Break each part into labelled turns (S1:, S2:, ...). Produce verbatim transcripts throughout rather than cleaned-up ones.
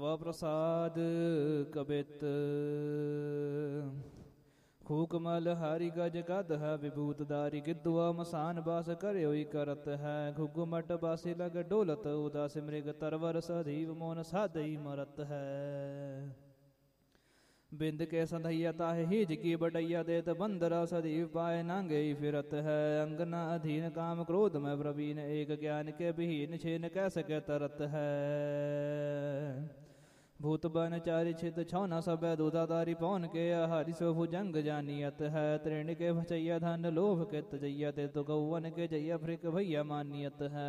S1: स्वप्रसाद कबित खूकमल हारी गज गद है विभूत दारी गिद्दुआ मसान बास करयोई करत है घुगुमट बासी लग डोलत उदास मृग तरवर सधीव मोन साधई मरत है बिंद के संधैया ताहे हिज की बडैया देत बंदरा सदीव पाए नांगे फिरत है अंगना अधीन काम क्रोध में प्रवीण एक ज्ञान के विहीन छेन कैसे के तरत है भूत बन चारि छित छौना सब दूधादारी पौन के आहारी सो भुजंग जानियत है तृण के भचैया धन लोभ के तजैया ते तो गौवन के जैया फ्रिक भैया मानियत है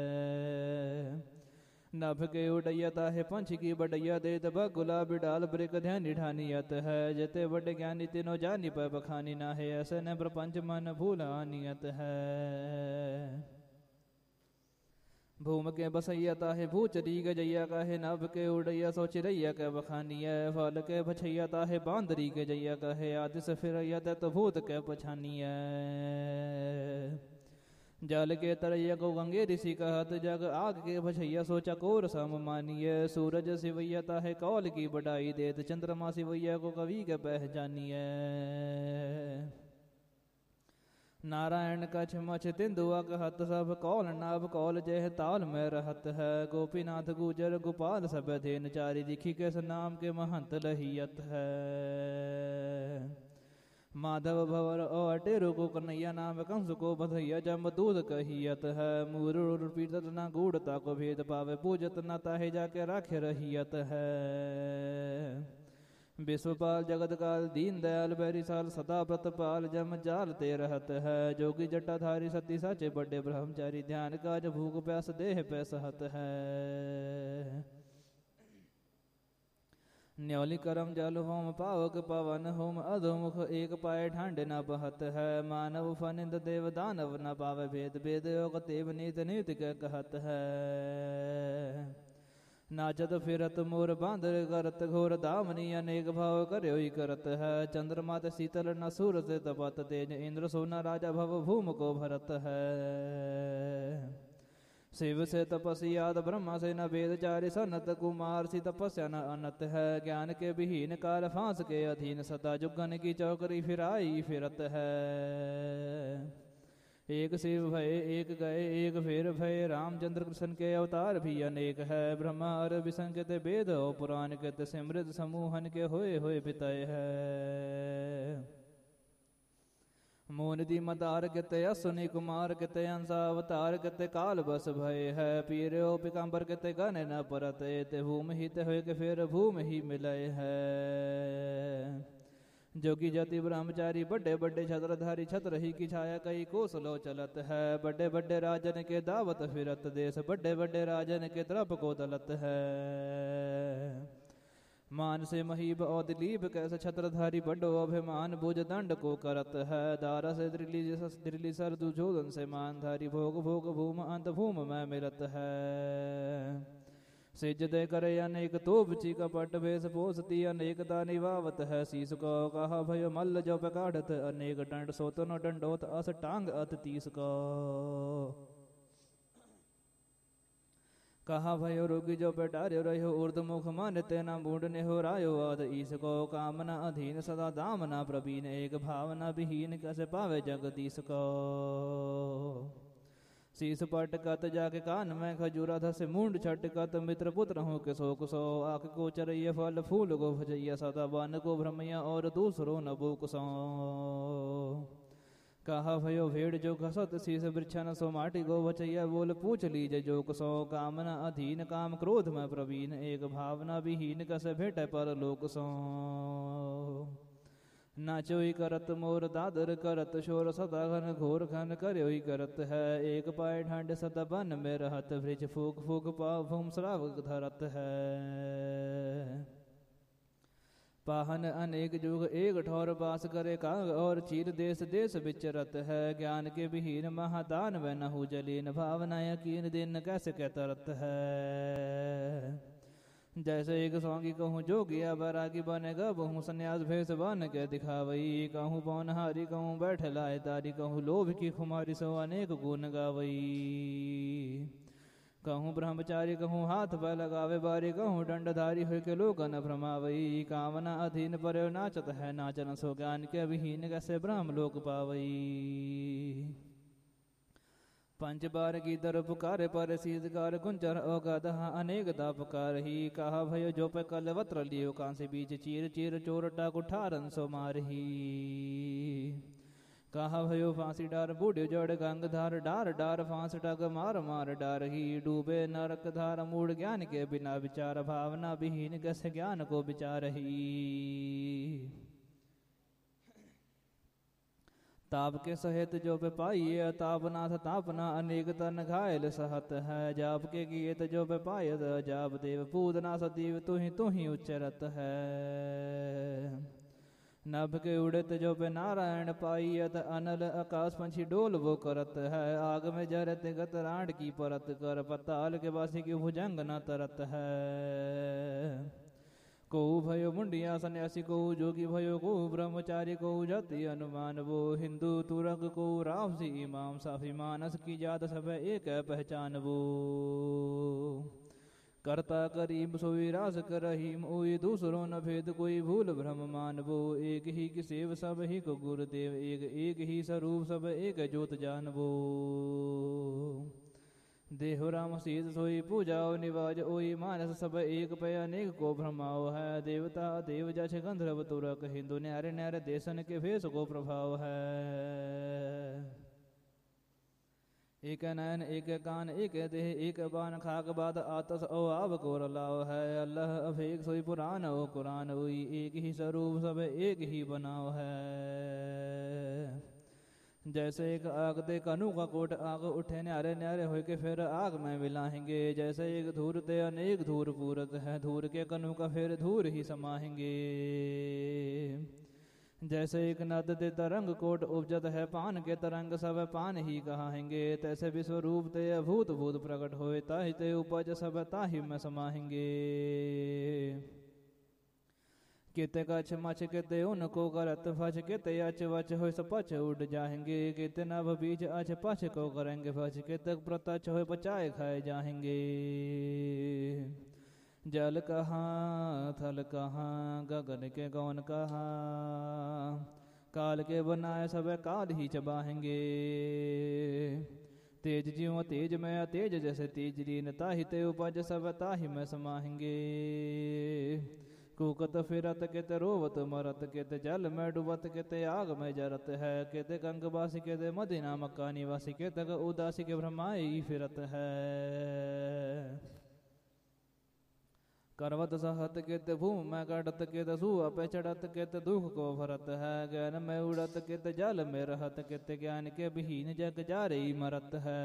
S1: नभ के उडैयता है पंछ की बडैया देत बगुला बिडाल ब्रिक ध्यान ठानियत है जते बड़े ज्ञानी तीनों जानी पर बखानी ना है ऐसे न प्रपंच मन भूल आनियत है भूम के बसैया है भूचरी गजैया का है नभ के उड़ैया सो चिड़ैया के बखानिया फल के बछैया है बांदरी के जैया का है आदि से फिरैया तो भूत के पछानिया जल के तरैया को गंगे ऋषि कहत जग आग के भछैया सो चकोर सम मानिय सूरज सिवैया है कौल की बड़ाई देत चंद्रमा सिवैया को कवि के पहचानिय नारायण कछ मछ तिंदुआ कहत सब कौल नाभ कौल जय ताल में रहत है गोपीनाथ गुजर गोपाल सब धेन चारि दिखी के नाम के महंत लहियत है माधव भवर और टेरो को कन्हैया नाम कंस को बधैया जम दूध कहियत है मूर पीड़त न गूढ़ता को भेद पावे पूजत न ताहे जाके राखे रहियत है विश्वपाल जगत काल दीन दयाल बैरी साल सदा प्रतपाल जम जाल ते रहत है जोगी जटाधारी सती साचे बड़े ब्रह्मचारी ध्यान काज भूख प्यास देह पैसहत है न्योली करम जल होम पावक पवन होम अधोमुख एक पाए ठांड न बहत है मानव फनिंद देव दानव न पावे भेद भेद योग तेव नीत नीत के कहत है नाचत फिरत मोर बांदर करत घोर दामनी अनेक भाव करयो ही करत है चंद्रमा ते शीतल न सूरज तपत तेज इंद्र सोना राजा भव भूम को भरत है शिव से तपस्याद ब्रह्मा से न वेद चारि सनत कुमार सी तपस्या न अनत है ज्ञान के विहीन काल फांस के अधीन सदा जुगन की चौकरी फिराई फिरत है एक शिव भय एक गए एक फिर भय रामचंद्र कृष्ण के अवतार भी अनेक है ब्रह्मा और विष्णु के ते वेद और पुराण के ते सिमृत समूहन के होए होए पितय है मोनदी मदार के ते असुनी कुमार के ते अंसा अवतार के ते काल बस भय है पीर पिकाम्बर के ते गने न परत ते भूम ही ते होए के फिर भूम ही मिलय है जोगी जाति ब्रह्मचारी बड़े बड़े छत्रधारी छत्र ही की छाया कई कोसलो चलत है बड़े बड़े राजन के दावत फिरत देश बड़े बड़े राजन के तरफ को दलत है मान से महीब और दिलीप कैसे छत्रधारी बड़ो अभिमान बुझ दंड को करत है दारा से दिल्ली दिल्ली सर दुझोदन से मानधारी भोग भोग भूम अंत भूम में मिलत है सिज दे करे अनेक तोबची कपट भेष पोसती अनेकता निवावत है शीस को कहा भय मल्ल जो पकाढ़त अनेक दंड सोतनो दंडोत अस टांग अत तीस को कहा भयो रोगी जो पेटार्यो रहो ऊर्द मुख मन तेना मूढ़ हो रायो आद ईस को कामना अधीन सदा दामना प्रवीण एक भावना विहीन कैसे पावे जगदीश को शीस पटकत जाके कान में खजूरा धस मुंड छटकत मित्र पुत्र हूँ के शोक सो आख को चरैया फल फूल को भजैया सदा बन को भ्रमैया और दूसरो न बुक सो कहा भयो भेड़ जो घसत शीस वृक्षन सो माटी गो बचैया बोल पूछ लीजे जो सो कामना अधीन काम क्रोध में प्रवीण एक भावना विहीन कस भेट पर लोक सो नाचोई करत मोर दादर करत शोर सदा घन घोर घन करयोई करत है एक पाए ढांड सदा बन में रहत वृक्ष फूक फूक पाव भूम श्राव धरत है पाहन अनेक जुग एक ठौर बास करे कांग और चीर देश देश विचरत है ज्ञान के विहीन महादान व नहु जलीन भावना यकीन दिन कैसे कहतरत है जैसे एक सौंगी कहूँ जोगिया बैरागी बनेगा बहु संन्यास भेष बन के दिखावई कहूँ पौनहारी कहूँ बैठ लाए तारी कहूँ लोभ की खुमारी सो अनेक गुण गावई कहूँ ब्रह्मचारी कहूँ हाथ पर लगावे बारी, कहूँ दंडधारी हो के लोग न भ्रमावई। कामना अधीन पर नाचत है नाचन, सो ज्ञान के विहीन कैसे ब्रह्म लोक पावई। पंच बार की दर पुकारे पर सीधकार, कुंचर अगदहा अनेक दा पुकार ही। कहा भयो जो पे कल वत्र लियो, कांसे बीच चीर चीर चोरटा कुठारन सो मारही। कहा भयो फांसी डार बूढ़ जड़ गंगधार, डार डार फांस टग मार मार डार ही। डूबे नरक धार मूढ़ ज्ञान के बिना विचार, भावना विहीन कैसे ज्ञान को विचार ही। ताप के सहित जो पे पाइये, तापनाथ तापना अनेक तन घायल सहत है। जाप के किए जो पे पाय, जाप देव पूतना सदीव तू ही तू ही उच्चरत है। नभ के उड़त जो पे नारायण पाइयत, अनल आकाश पंछी डोल वो करत है। आग में जरत गत राण की परत कर, पताल के वासी की भुजंग न तरत है। को भयो मुंडिया सन्यासी, को जोगी भयो, को ब्रह्मचारी, को जाति अनुमान वो। हिंदू तुरक को रावसी इमाम, साफी मानस की जात सब एक पहचान वो। करता करीम सोई रास कर रहीम, ओई दूसरों न भेद कोई भूल भ्रम मान वो। एक ही की सेव सब ही को गुरुदेव, एक एक ही स्वरूप सब एक ज्योत जान वो। देहो राम सीत सोई पूजाओ निवाज, ओई मानस सब एक पे अनेक को भ्रमाओ है। देवता देव जछ गंधर्व तुरक, हिंदू न्यारे न्यारे देशन के भेष को प्रभाव है। एक नयन एक कान एक देह एक बान, खाक बाद आतस ओ आब को रलाओ है। अल्लाह अभेक सोई पुराण ओ कुरान, ओई एक ही स्वरूप सब एक ही बनाओ है। जैसे एक आग दे कनु का कोट, आग उठे न्यारे न्यारे हो के फिर आग में मिलाएंगे। जैसे एक धूर ते अनेक धूर पूरत है, धूर के कनु का फिर धूर ही समाएंगे। जैसे एक नद दे तरंग कोट उपजत है, पान के तरंग सब पान ही कहाएंगे। तैसे विश्वरूप ते अभूत भूत प्रकट होए, ताहि ते उपज सब ताहि में समाएंगे। किते कछ मछ किते उनको करत फच, किते अच वच हो सपच उड़ जाएंगे। किते नभ बीच अच पछ को करेंगे फच, किते प्रतच हो पचाए खाए जाएंगे। जल कहाँ थल कहाँ, गगन के गौन कहाँ, काल के बनाए सब काल ही चबाएंगे। तेज जीव तेज में तेज जैसे तेज लीन, ताहि ते उपज सब ताहि में समाएंगे। कूकत फिरत कित रोवत मरत, कित जल में डूबत कित आग में जरत है। कित गंगवासी कित मदीना मक्का निवासी, कित उदासी के भ्रमाई फिरत है। करवत सहत कित भूमि में कटत, कित सुआ पे चढ़त कित दुख को भरत है। ज्ञान में उड़त कित जल में रहत, कित ज्ञान के विहीन जग जारे मरत है।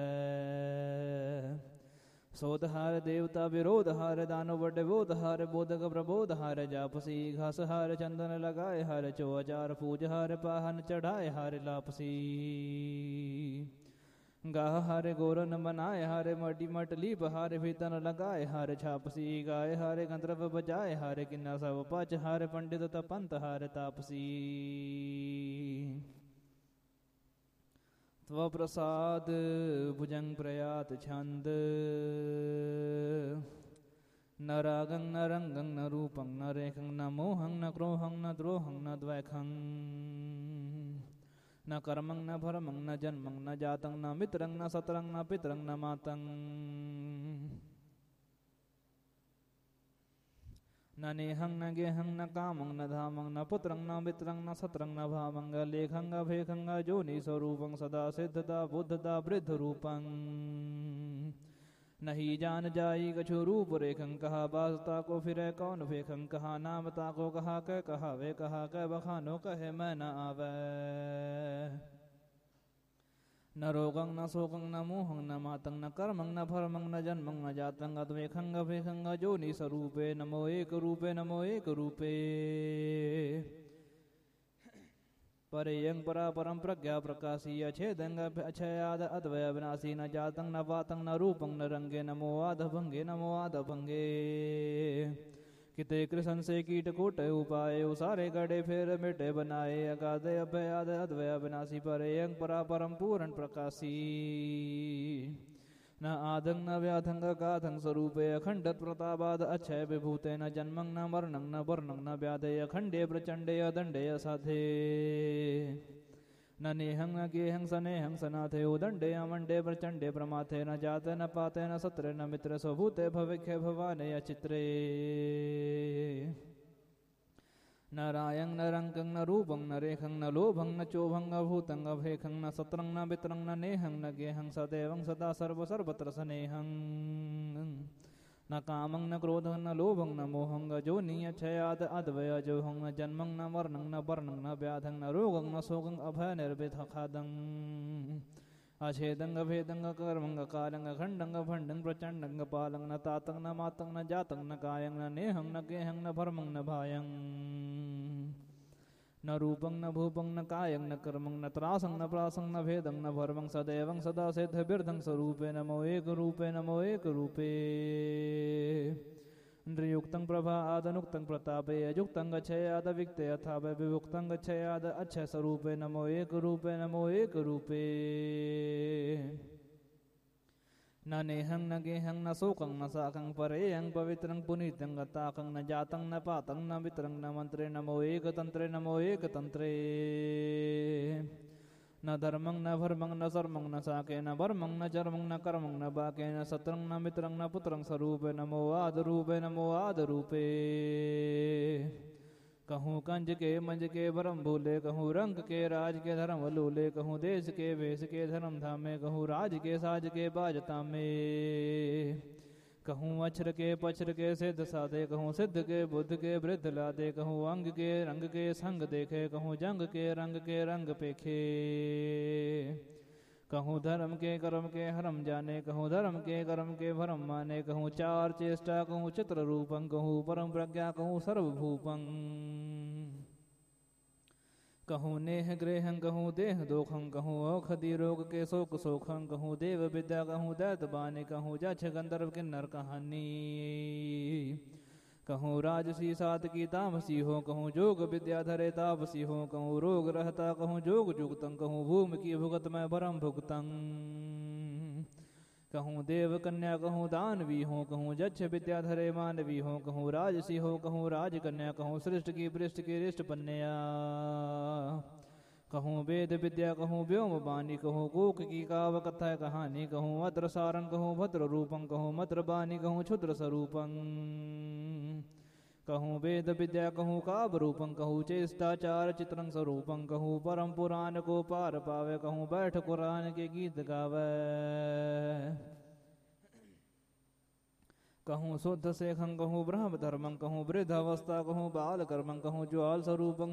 S1: सोधहार देवता विरोध हार, दानो बड़े बोध हार, बोधक प्रबोध हार। जापसी घास हार चंदन लगाए हार, चौचार पूज हार, पाहन चढ़ाए हार लापसी। गाह हारे गोरन बनाए हारे, मटी मटली बहारे, भीतन लगाए हारे छापसी। गाय हारे गंधर्व बजाए हारे, किन्ना सब पच हारे, पंडित तपंत हारे तापसी। त्व प्रसाद भुजंग प्रयात छंद, न रागं न रंगं न रूपं न रेखं, न मोहं न क्रोहं न द्रोहं न द्वैखं। न कर्मं न भरमं न जन्मं न जातं, न मित्रं न सत्रं न पितरं न मातं। न नेहं न गेहं न कामं न धामं, न पुत्रं न मित्रं न सत्रं न भावं। लेखं अभेखं जोनि स्वरूपं, सदा सिद्धता बुद्धता वृद्ध रूपं। नहीं जान जाई कछु रूप रेखं, कहा बासता को फिरे कौन फेखं। कहा नामता को कहा कह कहा वे, कहा कह बखानो कहे मैं न आवे। न रोगं न शोकं न मोहं न मातं, न कर्मं न भरमं न जन्मं न जातं। अद्वेखं अभेखं जोनि स्वरूपे, नमो एक रूपे नमो एक रूपे। परेयं परा परं प्रज्ञा प्रकाशी, अछेदं अक्षयाद अद्वय विनाशी। न जातं न वातं न रूपं न रंगे, नमो आध भंगे नमो आध भंगे। किते कृष्ण से कीट कूट उपाय, सारे गड़े फिर मिटे बनाए। अगाध अभयाद अद्वय विनाशी, परेयं परा परम पूर्ण प्रकाशी। न आधं न व्याधं गाधं स्वरूपे अखंड प्रतापाद अक्षय विभूते न जन्मं न मरणं न वर्णं न व्याधे अखंडे प्रचंडे अदंडे असाधे न नेहं न गेहं सनेहं सनाथे उदंडे अमंडे प्रचंडे प्रमाथे न जाते न पाते न सत्रे न मित्र स्वभूते भविख्य भवाने अचित्रे न रायं न रंकं न रूपं न रेखं न लोभं न चोभं न भूतं अभेखं न सत्रं न वित्रं न नेहं न गेहं सदैवं सदा सर्व सर्वत्र सनेहं न कामं न क्रोधं न लोभं न मोहं जो नियच्छयाद अद्वय जोहं न जन्मं न मरणं न वर्णं न व्याधं न रोगं न शोकं अभय निर्विधखादं अछेदं अभेदं कर्मं कालं खंडं भंडं प्रचंडं पालं न तातं न मातं न जातं न कायं न नेहं न गेहं न भर्मं न भायं न रूपं न भूपं न कायं न कर्मं न त्रासं न प्रासं न भेदं न भर्मं सदैवं सदा सिद्ध बिर्धं स्वरूपे नमो एक रूपे नमो एक रूपे नृयुक्तं प्रभा आदनुक्तं प्रतापे अयुक्तं गच्छयाद विक्ते अथा विभुक्तं गच्छयाद अक्षय स्वरूपे नमो एक रूपे नमो एक रूपे न नेहं न गेहं न शोकं न साकं परेयं पवित्रं पुनीतं गताकं न जातं न पातं न मित्रं न मंत्रे नमो एक तंत्रे नमो एक तंत्रे न धर्मं न भर्मं न सर्मं न साके न वर्मं न चर्मं न कर्मं न बाके न सत्रं न मित्रं न पुत्रं स्वरूपे नमो आदरूपे नमो आदरूपे कहूँ कंज के मंज के भरम भूले कहूँ रंग के राज के धर्म लूले कहूँ देश के वेश के धर्म धामे कहूँ राज के साज के बाजता में कहूँ अक्षर के पक्षर के सिद्ध साधे कहूँ सिद्ध के बुद्ध के वृद्ध लादे कहूँ अंग के रंग के संग देखे कहूँ जंग के रंग के रंग पेखे कहूँ धर्म के कर्म के हरम जाने कहूँ धर्म के कर्म के भरम माने कहूँ चार चेष्टा कहूँ चित्र रूपं कहूँ परम प्रज्ञा कहूँ सर्वभूपं कहूँ नेह ग्रेहं कहूँ देह दोखं कहूँ औखदी रोग के शोक शोखं कहूँ देव विद्या कहूँ दैत बानी कहूँ जक्ष गंधर्व किन्नर कहानी कहूँ राजसी सातकी तामसी हो कहूँ जोग विद्या धरे तापसी हो कहूँ रोग रहता कहूँ जोग जुगतं कहूँ भूमि की भुगत में भरम भुगतं कहूँ देव कन्या कहूँ दानवी हो कहूँ जक्ष विद्या धरे मानवी हो कहूँ राजसी हो कहूँ राजकन्या कहूँ सृष्ट की पृष्ठ की रिष्ट पन्या कहूँ वेद विद्या कहूँ व्योम बानी कहूँ कोक की काव कथा कहानी कहूँ अद्र सारंग कहूँ भद्र रूपं कहूँ मद्र बानी कहूँ क्षुद्र स्वरूपं कहूँ वेद विद्या कहूँ काव रूपं कहूँ चेष्टाचार चित्रं स्वरूपं कहूँ परम पुराण को पार पावे कहूँ बैठ कुरान के गीत गावे कहूँ शुद्ध शेखं कहूँ ब्रह्म धर्मं कहूँ वृद्ध अवस्था कहूँ बाल कर्मं कहूँ ज्वाल स्वरूपं